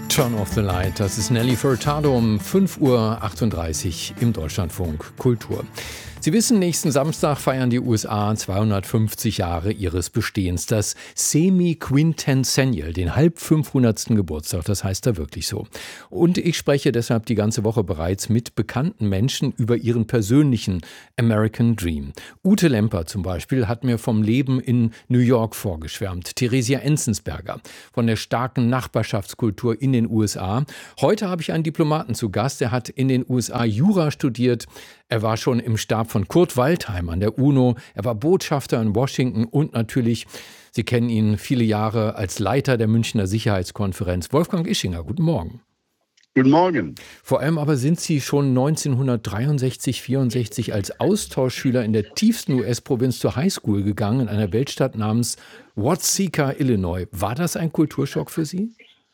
Turn off the light, das ist Nelly Furtado um 5:38 Uhr im Deutschlandfunk Kultur. Sie wissen, nächsten Samstag feiern die USA 250 Jahre ihres Bestehens, das Semi-Quintennial, den halb 500. Geburtstag, das heißt da wirklich so. Und ich spreche deshalb die ganze Woche bereits mit bekannten Menschen über ihren persönlichen American Dream. Ute Lemper zum Beispiel hat mir vom Leben in New York vorgeschwärmt, Theresia Enzensberger von der starken Nachbarschaftskultur in den USA. Heute habe ich einen Diplomaten zu Gast, der hat in den USA Jura studiert. Er war schon im Stab von Kurt Waldheim an der UNO. Er war Botschafter in Washington und natürlich, Sie kennen ihn viele Jahre als Leiter der Münchner Sicherheitskonferenz. Wolfgang Ischinger, guten Morgen. Guten Morgen. Vor allem aber sind Sie schon 1963, 64 als Austauschschüler in der tiefsten US-Provinz zur Highschool gegangen, in einer Weltstadt namens Watseka, Illinois. War das ein Kulturschock für Sie?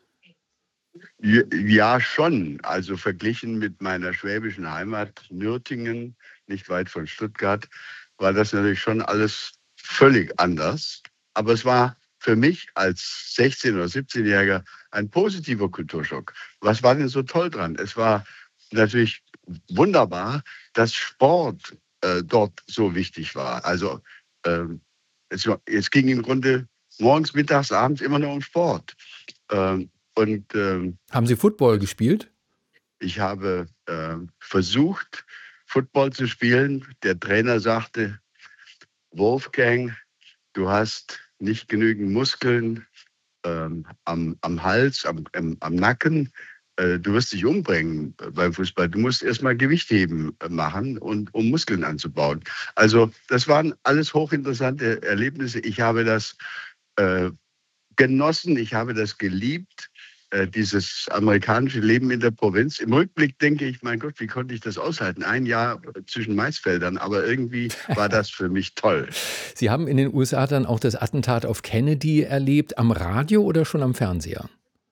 Ja, schon. Also verglichen mit meiner schwäbischen Heimat Nürtingen, nicht weit von Stuttgart, war das natürlich schon alles völlig anders. Aber es war für mich als 16- oder 17-Jähriger ein positiver Kulturschock. Was war denn so toll dran? Es war natürlich wunderbar, dass Sport dort so wichtig war. Also es ging im Grunde morgens, mittags, abends immer nur um Sport. Haben Sie Football gespielt? Ich habe versucht, Football zu spielen. Der Trainer sagte, Wolfgang, du hast nicht genügend Muskeln am Hals, am Nacken. Du wirst dich umbringen beim Fußball. Du musst erstmal Gewichtheben machen, um Muskeln anzubauen. Also das waren alles hochinteressante Erlebnisse. Ich habe das genossen, ich habe das geliebt, dieses amerikanische Leben in der Provinz. Im Rückblick denke ich, mein Gott, wie konnte ich das aushalten? Ein Jahr zwischen Maisfeldern, aber irgendwie war das für mich toll. Sie haben in den USA dann auch das Attentat auf Kennedy erlebt, am Radio oder schon am Fernseher?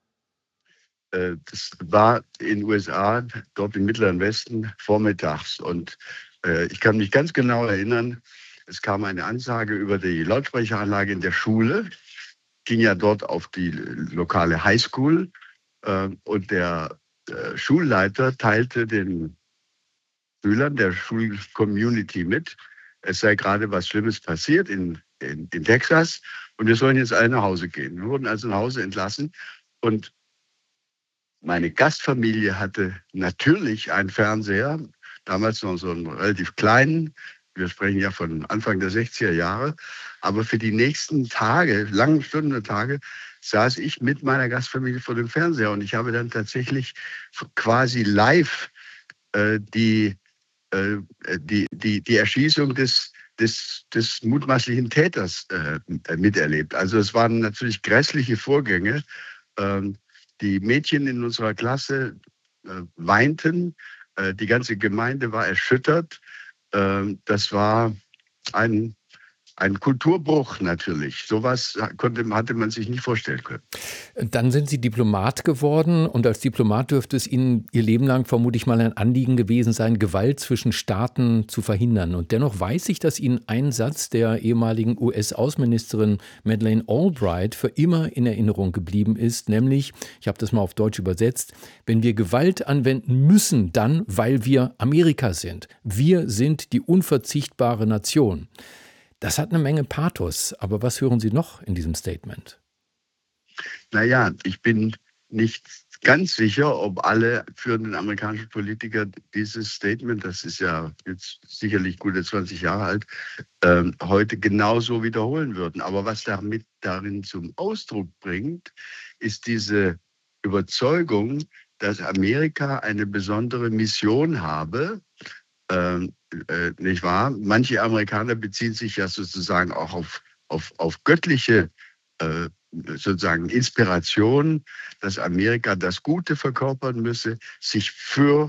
Das war in den USA, dort im Mittleren Westen, vormittags. Und ich kann mich ganz genau erinnern, es kam eine Ansage über die Lautsprecheranlage in der Schule, ging ja dort auf die lokale Highschool und der Schulleiter teilte den Schülern der Schulcommunity mit, es sei gerade was Schlimmes passiert in Texas und wir sollen jetzt alle nach Hause gehen. Wir wurden also nach Hause entlassen und meine Gastfamilie hatte natürlich einen Fernseher, damals noch so einen relativ kleinen. Wir sprechen ja von Anfang der 60er Jahre. Aber für die nächsten Tage, langen Stunden und Tage, saß ich mit meiner Gastfamilie vor dem Fernseher. Und ich habe dann tatsächlich quasi live die Erschießung des mutmaßlichen Täters miterlebt. Also es waren natürlich grässliche Vorgänge. Die Mädchen in unserer Klasse weinten. Die ganze Gemeinde war erschüttert. Das war ein Kulturbruch natürlich. Sowas hatte man sich nicht vorstellen können. Dann sind Sie Diplomat geworden und als Diplomat dürfte es Ihnen Ihr Leben lang vermutlich mal ein Anliegen gewesen sein, Gewalt zwischen Staaten zu verhindern. Und dennoch weiß ich, dass Ihnen ein Satz der ehemaligen US-Außenministerin Madeleine Albright für immer in Erinnerung geblieben ist, nämlich, ich habe das mal auf Deutsch übersetzt, wenn wir Gewalt anwenden müssen, dann, weil wir Amerika sind. Wir sind die unverzichtbare Nation. Das hat eine Menge Pathos, aber was hören Sie noch in diesem Statement? Naja, ich bin nicht ganz sicher, ob alle führenden amerikanischen Politiker dieses Statement, das ist ja jetzt sicherlich gute 20 Jahre alt, heute genauso wiederholen würden. Aber was darin zum Ausdruck bringt, ist diese Überzeugung, dass Amerika eine besondere Mission habe, nicht wahr? Manche Amerikaner beziehen sich ja sozusagen auch auf göttliche sozusagen Inspiration, dass Amerika das Gute verkörpern müsse, sich für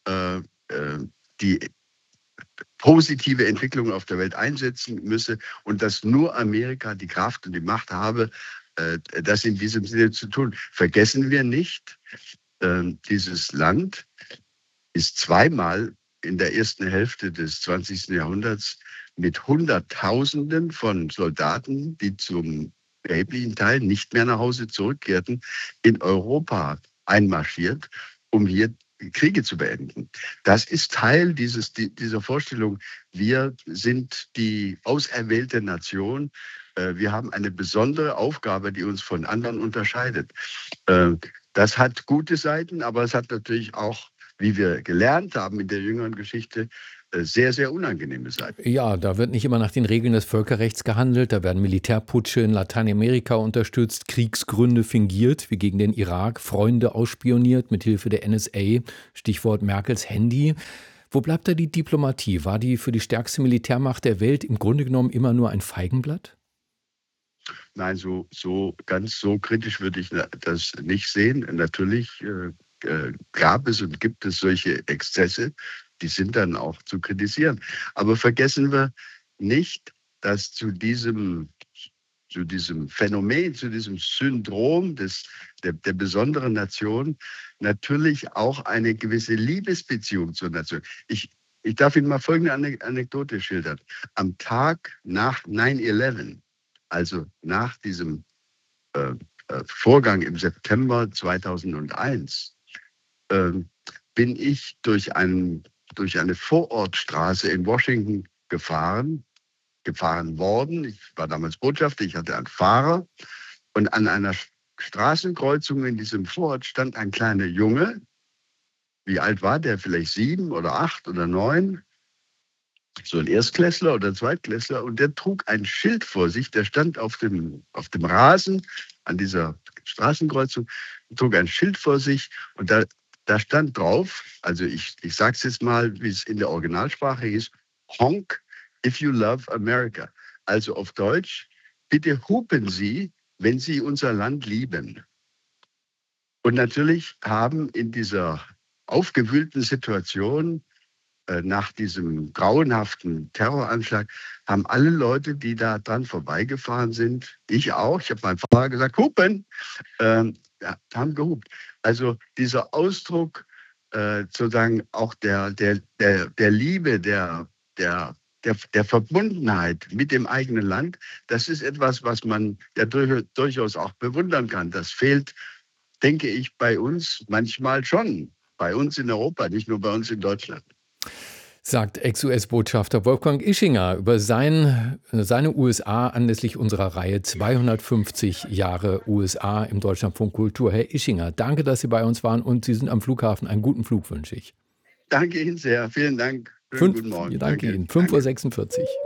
die positive Entwicklung auf der Welt einsetzen müsse und dass nur Amerika die Kraft und die Macht habe, das in diesem Sinne zu tun. Vergessen wir nicht, dieses Land ist zweimal in der ersten Hälfte des 20. Jahrhunderts mit Hunderttausenden von Soldaten, die zum erheblichen Teil nicht mehr nach Hause zurückkehrten, in Europa einmarschiert, um hier Kriege zu beenden. Das ist Teil dieser Vorstellung, wir sind die auserwählte Nation. Wir haben eine besondere Aufgabe, die uns von anderen unterscheidet. Das hat gute Seiten, aber es hat natürlich auch, wie wir gelernt haben in der jüngeren Geschichte, sehr, sehr unangenehme Seiten. Ja, da wird nicht immer nach den Regeln des Völkerrechts gehandelt. Da werden Militärputsche in Lateinamerika unterstützt, Kriegsgründe fingiert, wie gegen den Irak, Freunde ausspioniert mit Hilfe der NSA, Stichwort Merkels Handy. Wo bleibt da die Diplomatie? War die für die stärkste Militärmacht der Welt im Grunde genommen immer nur ein Feigenblatt? Nein, ganz so kritisch würde ich das nicht sehen. Natürlich gab es und gibt es solche Exzesse, die sind dann auch zu kritisieren. Aber vergessen wir nicht, dass zu diesem Phänomen, zu diesem Syndrom der besonderen Nation natürlich auch eine gewisse Liebesbeziehung zur Nation. Ich darf Ihnen mal folgende Anekdote schildern. Am Tag nach 9/11, also nach diesem Vorgang im September 2001, bin ich durch eine Vorortstraße in Washington gefahren worden. Ich war damals Botschafter, ich hatte einen Fahrer. Und an einer Straßenkreuzung in diesem Vorort stand ein kleiner Junge. Wie alt war der? Vielleicht 7 oder 8 oder 9. So ein Erstklässler oder Zweitklässler. Und der trug ein Schild vor sich. Der stand auf dem Rasen an dieser Straßenkreuzung, trug ein Schild vor sich. Und da stand drauf, also ich sage es jetzt mal, wie es in der Originalsprache hieß, Honk if you love America. Also auf Deutsch, bitte hupen Sie, wenn Sie unser Land lieben. Und natürlich haben in dieser aufgewühlten Situation nach diesem grauenhaften Terroranschlag, haben alle Leute, die da dran vorbeigefahren sind, ich auch, ich habe meinem Fahrer gesagt, hupen, haben gehupt. Also dieser Ausdruck sozusagen auch der Liebe, der Verbundenheit mit dem eigenen Land, das ist etwas, was man ja durchaus auch bewundern kann. Das fehlt, denke ich, bei uns manchmal schon. Bei uns in Europa, nicht nur bei uns in Deutschland. Sagt Ex-US-Botschafter Wolfgang Ischinger über seine USA anlässlich unserer Reihe 250 Jahre USA im Deutschlandfunk Kultur. Herr Ischinger, danke, dass Sie bei uns waren und Sie sind am Flughafen. Einen guten Flug wünsche ich. Danke Ihnen sehr. Vielen Dank. Guten Morgen. Danke Ihnen. 5:46 Uhr.